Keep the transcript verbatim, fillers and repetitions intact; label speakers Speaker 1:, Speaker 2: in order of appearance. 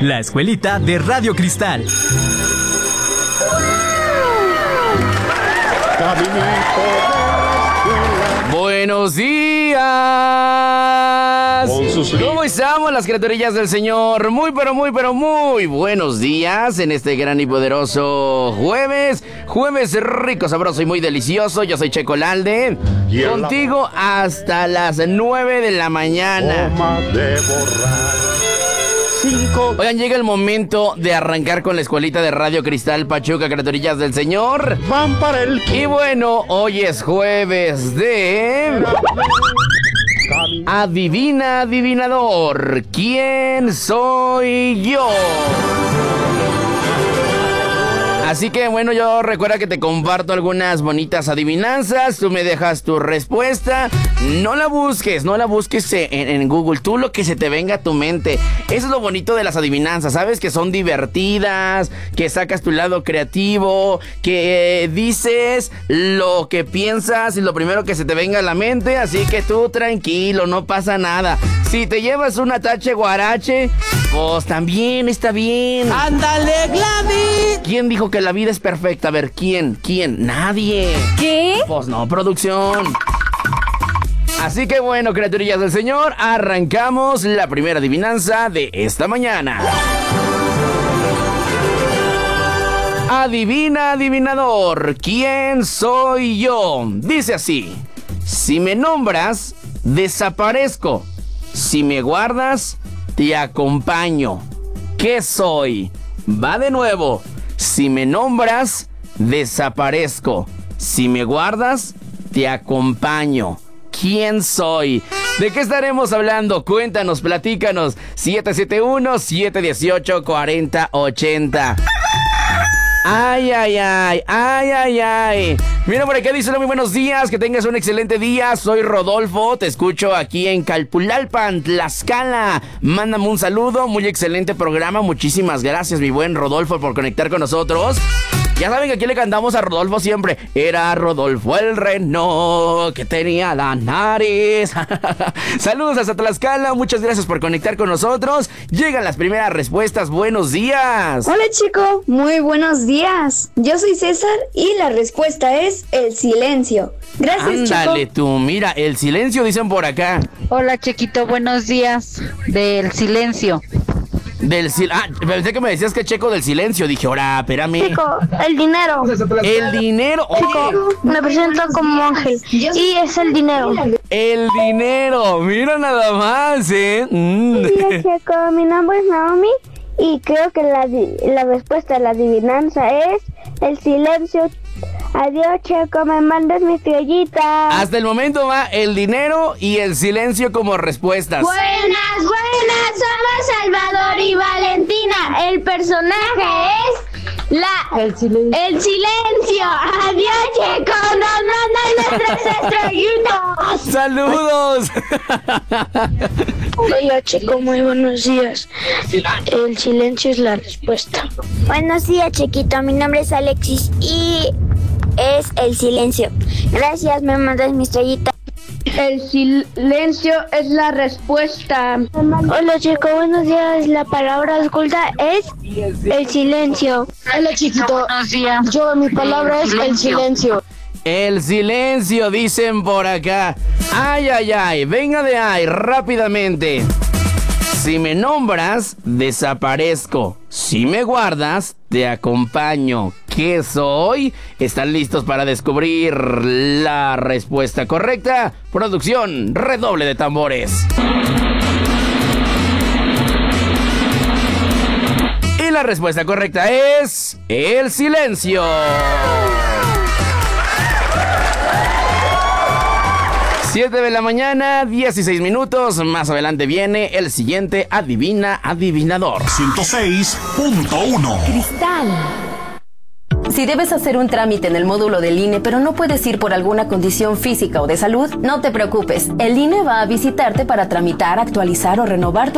Speaker 1: La escuelita de Radio Cristal.
Speaker 2: Buenos días. ¿Cómo estamos las criaturillas del Señor? Muy, pero muy, pero muy buenos días en este gran y poderoso jueves. Jueves rico, sabroso y muy delicioso. Yo soy Checo Lalde. Contigo hasta las nueve de la mañana. Oigan, llega el momento de arrancar con la escuelita de Radio Cristal Pachuca, criaturillas del Señor.
Speaker 3: Van para el...
Speaker 2: Y bueno, hoy es jueves de... Adivina, adivinador, ¿quién soy yo? Así que bueno, yo recuerda que te comparto algunas bonitas adivinanzas. Tú me dejas tu respuesta. No la busques, no la busques en, en Google. Tú lo que se te venga a tu mente. Eso es lo bonito de las adivinanzas, ¿sabes? Que son divertidas, que sacas tu lado creativo, que eh, dices lo que piensas y lo primero que se te venga a la mente. Así que tú tranquilo, no pasa nada. Si te llevas una tache guarache, pues también está bien.
Speaker 4: ¡Ándale, Gladys!
Speaker 2: ¿Quién dijo que la vida es perfecta? A ver, ¿quién? ¿Quién? Nadie.
Speaker 4: ¿Qué?
Speaker 2: Pues no, producción. Así que bueno, criaturillas del Señor, arrancamos la primera adivinanza de esta mañana. Adivina, adivinador, ¿quién soy yo? Dice así: si me nombras, desaparezco. Si me guardas, te acompaño. ¿Qué soy? Va de nuevo. Si me nombras, desaparezco. Si me guardas, te acompaño. ¿Quién soy? ¿De qué estaremos hablando? Cuéntanos, platícanos. siete siete uno, siete uno ocho, cuatro cero ocho cero. Ay, ay, ay, ay, ay, ay. Mira por acá, dice: muy buenos días, que tengas un excelente día. Soy Rodolfo, te escucho aquí en Calpulalpan, Tlaxcala. Mándame un saludo, muy excelente programa. Muchísimas gracias, mi buen Rodolfo, por conectar con nosotros. Ya saben que aquí le cantamos a Rodolfo siempre. Era Rodolfo el reno que tenía la nariz. Saludos hasta Tlaxcala, muchas gracias por conectar con nosotros. Llegan las primeras respuestas, buenos días.
Speaker 5: Hola, chico, muy buenos días. Yo soy César y la respuesta es el silencio. Gracias,
Speaker 2: Ándale
Speaker 5: chico.
Speaker 2: tú, mira, el silencio dicen por acá.
Speaker 6: Hola, Chequito, buenos días. Del silencio.
Speaker 2: Del sil... Ah, pensé que me decías que Checo del silencio. Dije, ahora, espérame.
Speaker 7: Chico, el dinero.
Speaker 2: El dinero.
Speaker 7: Chico, me presento como Ángel. Y es el dinero.
Speaker 2: El dinero. Mira nada más, ¿eh? Mm.
Speaker 7: Hola, Checo, mi nombre es Naomi. Y creo que la, la respuesta a la adivinanza es el silencio. Adiós, Checo, me mandas mi estrellita.
Speaker 2: Hasta el momento va el dinero y el silencio como respuestas.
Speaker 7: Buenas, buenas, somos Salvador y Valentina. El personaje es la...
Speaker 6: El silencio.
Speaker 7: El silencio. Adiós, Checo, nos mandan nuestras estrellitas.
Speaker 2: ¡Saludos!
Speaker 7: Hola, Checo, muy buenos días. El silencio es la respuesta. Buenos días, Chiquito, mi nombre es Alexis y es el silencio. Gracias, me mandas mi estrellita.
Speaker 5: El silencio es la respuesta.
Speaker 7: Hola, Checo, buenos días. La palabra oculta es el silencio.
Speaker 5: Hola, chiquito.
Speaker 6: Buenos días.
Speaker 5: Yo, mi palabra es el silencio.
Speaker 2: El silencio, dicen por acá. Ay, ay, ay, venga de ahí, rápidamente. Si me nombras, desaparezco. Si me guardas, te acompaño. ¿Qué soy? ¿Están listos para descubrir la respuesta correcta? Producción, redoble de tambores. Y la respuesta correcta es... el silencio. siete de la mañana, dieciséis minutos. Más adelante viene el siguiente Adivina Adivinador.
Speaker 3: ciento seis punto uno.
Speaker 8: Cristal. Si debes hacer un trámite en el módulo del I N E, pero no puedes ir por alguna condición física o de salud, no te preocupes. El I N E va a visitarte para tramitar, actualizar o renovar tu